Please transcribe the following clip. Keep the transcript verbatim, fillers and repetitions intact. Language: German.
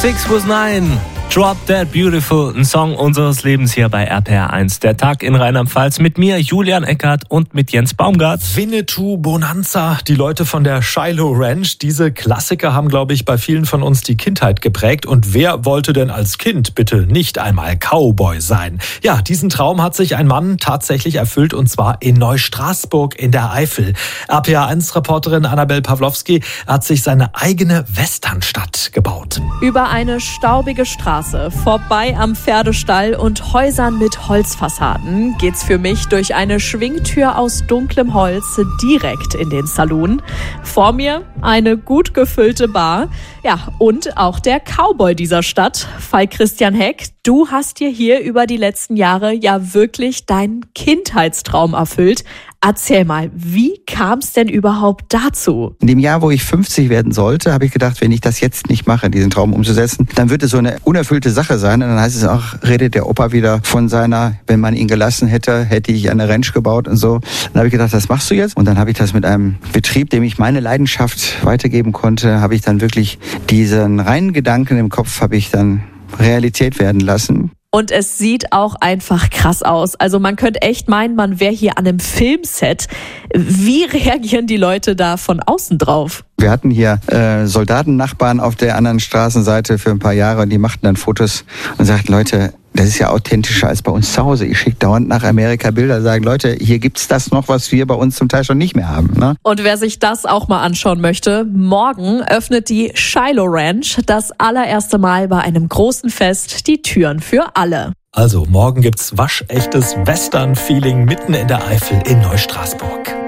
Six was nine. Drop That Beautiful, ein Song unseres Lebens hier bei R P R eins. Der Tag in Rheinland-Pfalz mit mir, Julian Eckert, und mit Jens Baumgart. Winnetou, Bonanza, die Leute von der Shiloh Ranch. Diese Klassiker haben, glaube ich, bei vielen von uns die Kindheit geprägt. Und wer wollte denn als Kind bitte nicht einmal Cowboy sein? Ja, diesen Traum hat sich ein Mann tatsächlich erfüllt, und zwar in Neustraßburg in der Eifel. R P R eins-Reporterin Annabel Pawlowski hat sich seine eigene Westernstadt gebaut. Über eine staubige Straße, vorbei am Pferdestall und Häusern mit Holzfassaden geht's für mich durch eine Schwingtür aus dunklem Holz direkt in den Saloon. Vor mir eine gut gefüllte Bar. Ja, und auch der Cowboy dieser Stadt, Falk Christian Heck. Du hast dir hier über die letzten Jahre ja wirklich deinen Kindheitstraum erfüllt. Erzähl mal, wie kam es denn überhaupt dazu? In dem Jahr, wo ich fünfzig werden sollte, habe ich gedacht, wenn ich das jetzt nicht mache, diesen Traum umzusetzen, dann wird es so eine unerfüllte Sache sein. Und dann heißt es auch, redet der Opa wieder von seiner, wenn man ihn gelassen hätte, hätte ich eine Ranch gebaut und so. Dann habe ich gedacht, das machst du jetzt. Und dann habe ich das mit einem Betrieb, dem ich meine Leidenschaft weitergeben konnte, habe ich dann wirklich diesen reinen Gedanken im Kopf, habe ich dann Realität werden lassen. Und es sieht auch einfach krass aus. Also man könnte echt meinen, man wäre hier an einem Filmset. Wie reagieren die Leute da von außen drauf? Wir hatten hier äh, Soldatennachbarn auf der anderen Straßenseite für ein paar Jahre, und die machten dann Fotos und sagten, Leute, das ist ja authentischer als bei uns zu Hause. Ich schicke dauernd nach Amerika Bilder, sagen, Leute, hier gibt's das noch, was wir bei uns zum Teil schon nicht mehr haben. Ne? Und wer sich das auch mal anschauen möchte, morgen öffnet die Shiloh Ranch das allererste Mal bei einem großen Fest die Türen für alle. Also morgen gibt's waschechtes Western-Feeling mitten in der Eifel in Neustraßburg.